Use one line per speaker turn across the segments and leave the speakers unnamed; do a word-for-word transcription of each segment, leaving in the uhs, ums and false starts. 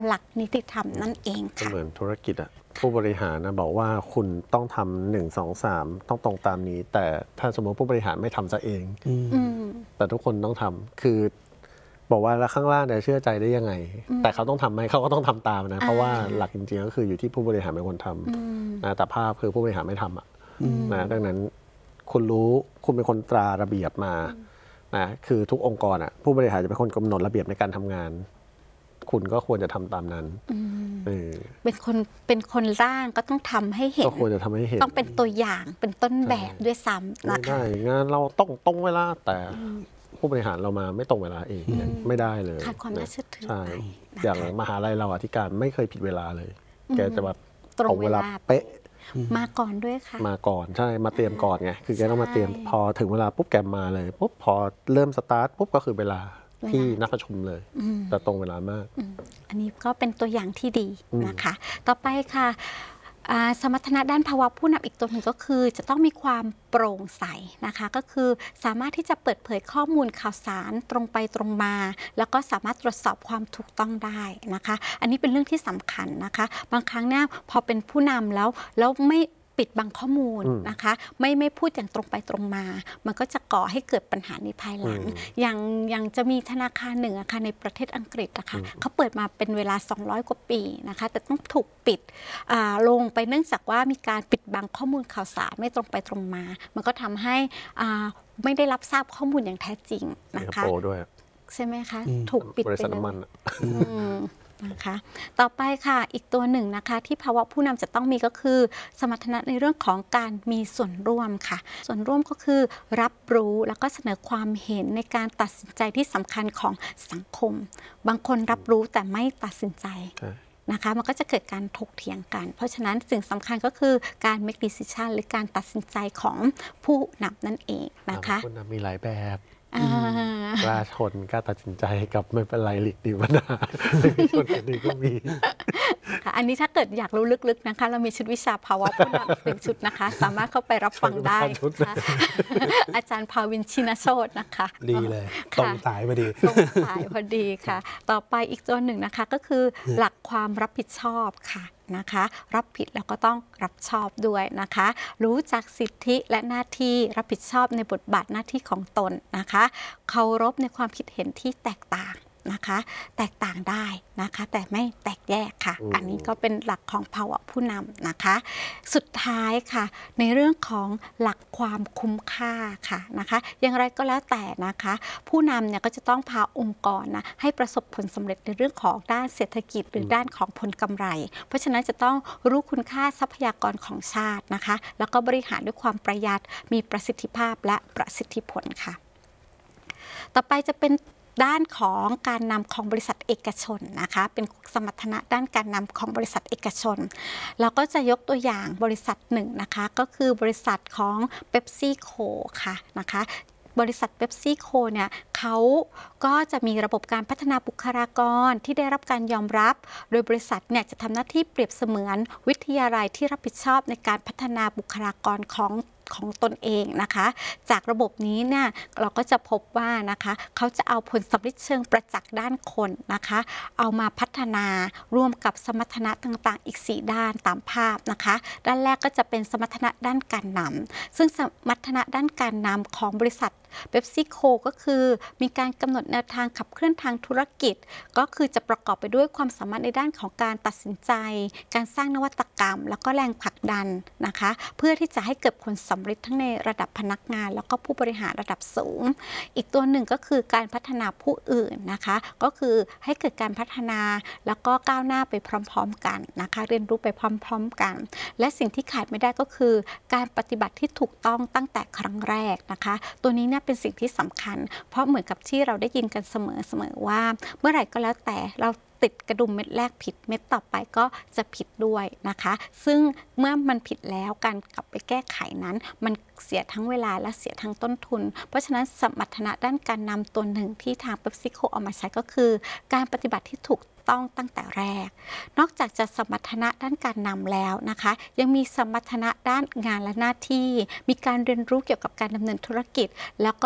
หลักนิติธรรมนั่นเองค่ะ
เหมือนธุรกิจอะผู้บริหารนะบอกว่าคุณต้องทำหนึ่งสองสามต้องตรงตามนี้ แต่ถ้าสมมติผู้บริหารไม่ทำซะเองแต่ทุกคนต้องทำคือบอกว่าแล้วข้างล่างเนี่ยเชื่อใจได้ยังไง แต่เขาต้องทำไหมเขาก็ต้องทำตามนะเพราะว่าหลักจริงๆก็คืออยู่ที่ผู้บริหารเป็นคนทำนะแต่ภาพคือผู้บริหารไม่ทำอ่ะนะดังนั้นคุณรู้คุณเป็นคนตราระเบียบมานะคือทุกองค์กรอ่ะผู้บริหารจะเป็นคนกำหนดระเบียบในการทำงานคุณก็ควรจะทำตามนั้น
เป็นคนเป็นคนร่างก็ต้องทำให้เห็น
ก็ควรจะทำให้เห็น
ต้องเป็นตัวอย่างเป็นต้นแบบด้วยซ้ำนะคะ
ไม่ได้งานเราต้องตรงเวลาแต่ผู้บริหารเรามาไม่ตรงเวลาเองไม่ได้เลย
ขาดความน่าเชื่อถือไป
อย่างมหาลัยเราอธิการไม่เคยผิดเวลาเลยแกจะแบบ
ตรงเวลา
เป๊ะ
มาก่อนด้วยค่ะ
มาก่อนใช่มาเตรียมก่อนไงคือแกต้องมาเตรียมพอถึงเวลาปุ๊บแกมาเลยปุ๊บพอเริ่มสตาร์ทปุ๊บก็คือเวลาที่นักประชุมเลยแต่ตรงเวลามาก
อันนี้ก็เป็นตัวอย่างที่ดีนะคะต่อไปค่ะสมรรถนะด้านภาวะผู้นำอีกตัวหนึ่งก็คือจะต้องมีความโปร่งใสนะคะก็คือสามารถที่จะเปิดเผยข้อมูลข่าวสารตรงไปตรงมาแล้วก็สามารถตรวจสอบความถูกต้องได้นะคะอันนี้เป็นเรื่องที่สำคัญนะคะบางครั้งเนี่ยพอเป็นผู้นำแล้วแล้วไม่ปิดบังข้อมูลนะคะไม่ไม่พูดอย่างตรงไปตรงมามันก็จะก่อให้เกิดปัญหาในภายหลังอย่างอย่างจะมีธนาคารหนึ่งค่ะในประเทศอังกฤษนะคะเขาเปิดมาเป็นเวลาสองร้อยกว่าปีนะคะแต่ต้องถูกปิดลงไปเนื่องจากว่ามีการปิดบังข้อมูลข่าวสารไม่ตรงไปตรงมามันก็ทำให้ไม่ได้รับทราบข้อมูลอย่างแท้จริงนะคะใช่ไหมคะถูกปิดไปเลยนะคะต่อไปค่ะอีกตัวหนึ่งนะคะที่ภาวะผู้นำจะต้องมีก็คือสมรรถนะในเรื่องของการมีส่วนร่วมค่ะส่วนร่วมก็คือรับรู้แล้วก็เสนอความเห็นในการตัดสินใจที่สำคัญของสังคมบางคนรับรู้แต่ไม่ตัดสินใจนะคะมันก็จะเกิดการถกเถียงกันเพราะฉะนั้นสิ่งสำคัญก็คือการ make decision หรือการตัดสินใจของผู้นำนั่นเองนะคะ
ผู้นำมีหลายแบบกล้าชนกล้าตัดสินใจกับไม่เป็นไรหลีกดีวนาชนกันดีก็มี
ค่ะอันนี้ถ้าเกิดอยากรู้ลึกๆนะคะเรามีชุดวิชาภาวะผู้นำอีกหนึ่งชุดนะคะสามารถเข้าไปรับฟังได้ค่ะอาจารย์ภาวินชินโชตนะคะ
ดีเลยตรงสายพอดี
ตรงสายพอดีค่ะต่อไปอีกตัวหนึ่งนะคะก็คือหลักความรับผิดชอบค่ะนะคะรับผิดแล้วก็ต้องรับชอบด้วยนะคะรู้จักสิทธิและหน้าที่รับผิดชอบในบทบาทหน้าที่ของตนนะคะเคารพในความคิดเห็นที่แตกต่างนะคะแตกต่างได้นะคะแต่ไม่แตกแยกค่ะ อ, อันนี้ก็เป็นหลักของภาวะผู้นำนะคะสุดท้ายค่ะในเรื่องของหลักความคุ้มค่าค่ะนะคะอย่างไรก็แล้วแต่นะคะผู้นำเนี่ยก็จะต้องพาองค์กรนะให้ประสบผลสำเร็จในเรื่องของด้านเศรษฐกิจหรือด้านของผลกำไรเพราะฉะนั้นจะต้องรู้คุณค่าทรัพยากรของชาตินะคะแล้วก็บริหารด้วยความประหยัดมีประสิทธิภาพและประสิทธิผลค่ะต่อไปจะเป็นด้านของการนำของบริษัทเอกชนนะคะเป็นสมรรถนะด้านการนำของบริษัทเอกชนเราก็จะยกตัวอย่างบริษัทหนึ่งนะคะก็คือบริษัทของเป๊ปซี่โคค่ะนะคะบริษัทเป๊ปซี่โคเนี่ยเขาก็จะมีระบบการพัฒนาบุคลากรที่ได้รับการยอมรับโดยบริษัทเนี่ยจะทำหน้าที่เปรียบเสมือนวิทยาลัยที่รับผิดชอบในการพัฒนาบุคลากรของของตนเองนะคะจากระบบนี้เนี่ยเราก็จะพบว่านะคะเขาจะเอาผลสำลิดเชิงประจักษ์ด้านคนนะคะเอามาพัฒนาร่วมกับสมรรถนะต่างๆอีกสี่ด้านตามภาพนะคะด้านแรกก็จะเป็นสมรรถนะด้านการนำซึ่งสมรรถนะด้านการนำของบริษัทเป๊ปซี่โคก็คือมีการกำหนดแนวทางขับเคลื่อนทางธุรกิจก็คือจะประกอบไปด้วยความสามารถในด้านของการตัดสินใจการสร้างนวัตกรรมแล้วก็แรงผลักดันนะคะเพื่อที่จะให้เกิดผลสำเร็จทั้งในระดับพนักงานแล้วก็ผู้บริหารระดับสูงอีกตัวหนึ่งก็คือการพัฒนาผู้อื่นนะคะก็คือให้เกิดการพัฒนาแล้วก็ก้าวหน้าไปพร้อมๆกันนะคะเรียนรู้ไปพร้อมๆกันและสิ่งที่ขาดไม่ได้ก็คือการปฏิบัติที่ถูกต้องตั้งแต่ครั้งแรกนะคะตัวนี้เนี่ยเป็นสิ่งที่สำคัญเพราะเหมือนกับที่เราได้ยินกันเสมอๆว่าเมื่อไหร่ก็แล้วแต่เราติดกระดุมเม็ดแรกผิดเม็ดต่อไปก็จะผิดด้วยนะคะซึ่งเมื่อมันผิดแล้วการกลับไปแก้ไขนั้นมันเสียทั้งเวลาและเสียทั้งต้นทุนเพราะฉะนั้นสมรรถนะด้านการนำตัวหนึ่งที่ทางเป๊ปซี่โคเอามาใช้ก็คือการปฏิบัติที่ถูกต้องตั้งแต่แรกนอกจากจะสมรรถนะด้านการนำแล้วนะคะยังมีสมรรถนะด้านงานและหน้าที่มีการเรียนรู้เกี่ยวกับการดำเนินธุรกิจแล้วก็ป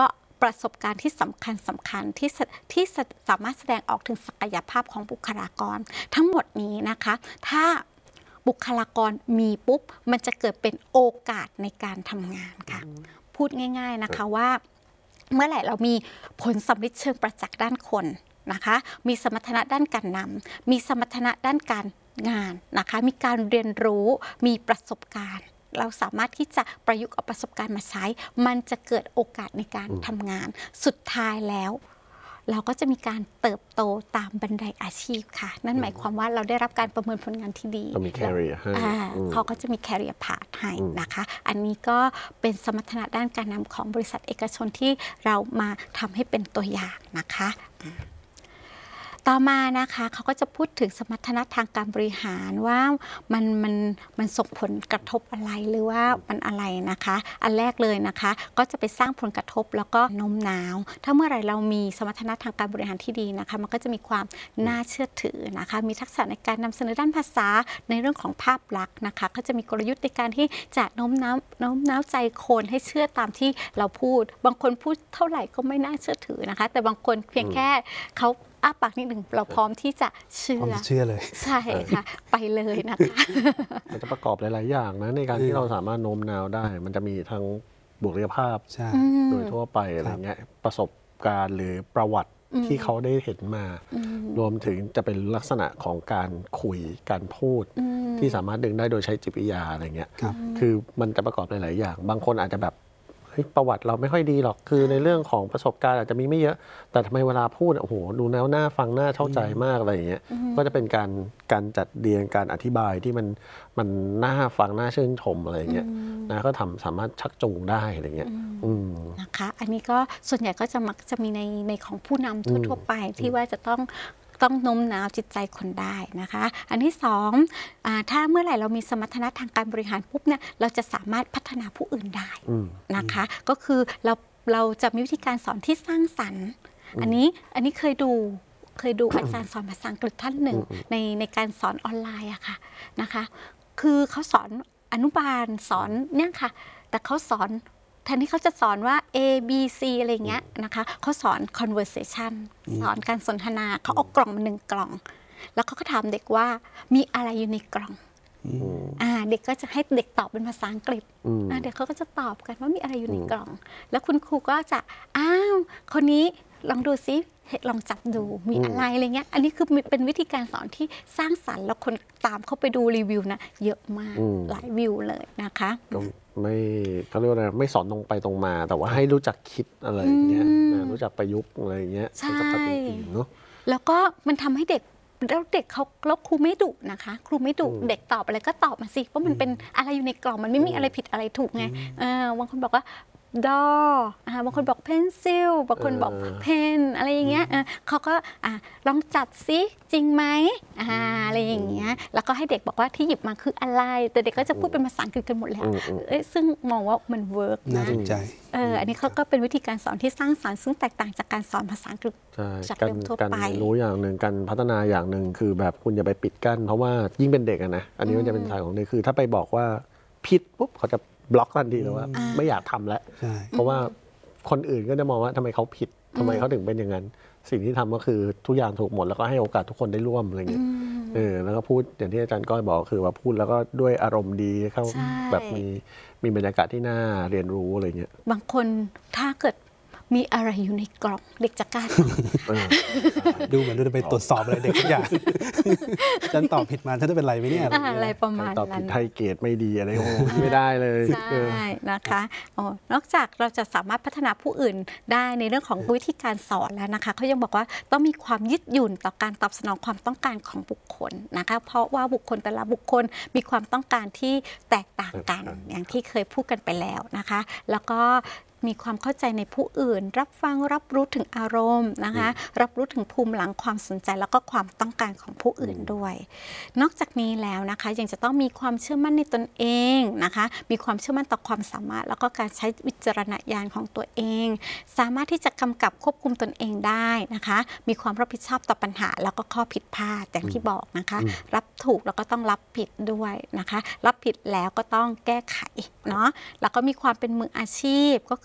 ประสบการณ์ที่สำคัญสำคัญที่ที่สามารถแสดงออกถึงศักยภาพของบุคลากรทั้งหมดนี้นะคะถ้าบุคลากรมีปุ๊บมันจะเกิดเป็นโอกาสในการทำงานค่ะพูดง่ายๆนะคะว่าเมื่อไหร่เรามีผลสำลิดเชิงประจักษ์ด้านคนนะคะมีสมรรถนะด้านการนำมีสมรรถนะด้านการงานนะคะมีการเรียนรู้มีประสบการณ์เราสามารถที่จะประยุกต์เอาประสบการณ์มาใช้มันจะเกิดโอกาสในการทำงานสุดท้ายแล้วเราก็จะมีการเติบโตตามบันไดอาชีพค่ะนั่นหมายความว่าเราได้รับการประเมินผลงานที่ดี
ก็มี career ให้
เขาก็จะมี career path ให้นะคะอันนี้ก็เป็นสมรรถนะด้านการนำของบริษัทเอกชนที่เรามาทำให้เป็นตัวอย่างนะคะต่อมานะคะเขาก็จะพูดถึงสมรรถนะทางการบริหารว่ามันมันมันส่งผลกระทบอะไรหรือว่ามันอะไรนะคะอันแรกเลยนะคะก็จะไปสร้างผลกระทบแล้วก็โน้มน้าวถ้าเมื่อไหร่เรามีสมรรถนะทางการบริหารที่ดีนะคะมันก็จะมีความน่าเชื่อถือนะคะมีทักษะในการนำเสนอด้านภาษาในเรื่องของภาพลักษณ์นะคะก็จะมีกลยุทธ์ในการที่จะโน้มน้าวโน้มน้าวใจคนให้เชื่อตามที่เราพูดบางคนพูดเท่าไหร่ก็ไม่น่าเชื่อถือนะคะแต่บางคนเพียงแค่เขาอ้าปากนิดหนึ่งเราพร้อมที่จะเชื่อ
เชื่อเลย
ใช่ค่ะไปเลยนะคะ
มันจะประกอบหลายๆอย่างนะในการที่เราสามารถโน้มน้าวได้มันจะมีทั้งบุคลิกภาพโดยทั่วไปอะไรเงี้ยประสบการณ์หรือประวัติที่เขาได้เห็นมารวมถึงจะเป็นลักษณะของการคุยการพูดที่สามารถดึงได้โดยใช้จิตวิทยาอะไรเงี้ยคือมันจะประกอบหลายๆอย่างบางคนอาจจะแบบประวัติเราไม่ค่อยดีหรอกคือในเรื่องของประสบการณ์อาจจะมีไม่เยอะแต่ทำไมเวลาพูดโอ้โหดูแนวหน้าฟังหน้าเข้าใจมากอะไรอย่างเงี้ยก็จะเป็นการการจัดเรียงการอธิบายที่มันมันน่าฟังน่าชื่นชมอะไรอย่างเงี้ยนะก็ทำสามารถชักจูงได้อะไรเงี้ย
นะคะอันนี้ก็ส่วนใหญ่ก็จะมักจะมีในในของผู้นำทั่วๆไปที่ว่าจะต้องต้องโน้มน้าวจิตใจคนได้นะคะอันที่สองอ่าถ้าเมื่อไหร่เรามีสมรรถนะทางการบริหารปุ๊บเนี่ยเราจะสามารถพัฒนาผู้อื่นได้นะคะก็คือเราเราจะมีวิธีการสอนที่สร้างสรรค์อันนี้อันนี้เคยดูเคยดูอาจารย์สอนภาษาอังกฤษท่านหนึ่งในในการสอนออนไลน์อะค่ะนะคะคือเขาสอนอนุบาลสอนเนี่ยค่ะแต่เขาสอนแทนที่เขาจะสอนว่า A B C อะไรเงี้ยนะคะเขาสอน conversation สอนการสนทนาเขาเอากล่องมาหนึ่งกล่องแล้วเขาก็ถามเด็กว่ามีอะไรอยู่ในกล่องอ่าเด็กก็จะให้เด็กตอบเป็นภาษาอังกฤษอ่าเด็กเขาก็จะตอบกันว่ามีอะไรอยู่ในกล่องแล้วคุณครูก็จะอ้าวคนนี้ลองดูซิลองจับดูมีอะไรอะไรเงี้ยอันนี้คือเป็นวิธีการสอนที่สร้างสรรค์แล้วคนตามเข้าไปดูรีวิวนะเยอะมากหลายวิวเลยนะคะ
ไม่เขาเรียกว่าอะไรไม่สอนตรงไปตรงมาแต่ว่าให้รู้จักคิดอะไรอย่างเงี้ยรู้จักประยุกต์อะไรอย่างเงี้ย
ใช่
เนาะ
แล้วก็มันทำให้เด็กแล้วเด็กเขาแล้วครูไม่ดุนะคะครูไม่ดุเด็กตอบอะไรก็ตอบมาสิเพราะมันเป็นอะไรอยู่ในกล่องมันไม่มีอะไรผิดอะไรถูกไงบางคนบอกว่าดอบางคนบอกเพนซิลบางคนบอกเพนอะไรอย่างเงี้ยเขาก็ลองจัดซิจริงไหมอะไรอย่างเงี้ยแล้วก็ให้เด็กบอกว่าที่หยิบมาคืออะไรแต่เด็กก็จะพูดเป็นภาษาอังกฤษกันหมดแล้วซึ่งมองว่ามันเวิร์กนะ
น่าสนใจ
เอออันนี้เขาก็เป็นวิธีการสอนที่สร้างสรรค์ซึ่งแตกต่างจากการสอนภาษาอังกฤษจากเดิมทั่วไป
การรู้อย่างหนึ่งการพัฒนาอย่างหนึ่งคือแบบคุณอย่าไปปิดกั้นเพราะว่ายิ่งเป็นเด็กนะอันนี้มันจะเป็นสายของเด็กคือถ้าไปบอกว่าผิดปุ๊บเขาจะบล็อกทันทีเลยว่าไม่อยากทำแล้วเพราะว่าคนอื่นก็จะมองว่าทำไมเขาผิดทำไมเขาถึงเป็นอย่างนั้นสิ่งที่ทำก็คือทุกอย่างถูกหมดแล้วก็ให้โอกาสทุกคนได้ร่วมอะไรเงี้ยเออแล้วก็พูดอย่างที่อาจารย์ก้อยบอกคือว่าพูดแล้วก็ด้วยอารมณ์ดีเข้าแบบมีมีบรรยากาศที่น่าเรียนรู้อะไรเงี้ย
บางคนถ้าเกิดมีอะไรอยู่ในกล่องเด็กจะกล้าตอบ
ดูเหมือนจะไปตรวจสอบอะไรเด็กทุกอย่างฉันตอบผิดมาฉันจะเป็นไรไหมเนี่ย
อะไรประมาณนั้น
ตอบผิดไทยเกรดไม่ดีอะไรโอ้ไม่ได้เลย
ใช่นะคะอ๋อนอกจากเราจะสามารถพัฒนาผู้อื่นได้ในเรื่องของวิธีการสอนแล้วนะคะเขายังบอกว่าต้องมีความยืดหยุ่นต่อการตอบสนองความต้องการของบุคคลนะคะเพราะว่าบุคคลแต่ละบุคคลมีความต้องการที่แตกต่างกันอย่างที่เคยพูดกันไปแล้วนะคะแล้วก็มีความเข้าใจในผู้อื่นรับฟังรับรู้ถึงอารมณ์นะคะรับรู้ถึงภูมิหลังความสนใจแล้วก็ความต้องการของผู้อื่นด้วยนอกจากนี้แล้วนะคะยังจะต้องมีความเชื่อมั่นในตนเองนะคะมีความเชื่อมั่นต่อความสามารถแล้วก็การใช้วิจารณญาณของตัวเองสามารถที่จะกำกับควบคุมตนเองได้นะคะมีความรับผิดชอบต่อปัญหาแล้วก็ข้อผิดพลาดอย่างที่บอกนะคะรับถูกแล้วก็ต้องรับผิดด้วยนะคะรับผิดแล้วก็ต้องแก้ไขเนาะแล้วก็มีความเป็นมืออาชีพก็คือ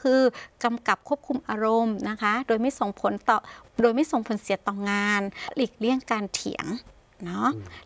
คือกำกับควบคุมอารมณ์นะคะโดยไม่ส่งผลต่อโดยไม่ส่งผลเสียต่องานหลีกเลี่ยงการเถียงเนาะ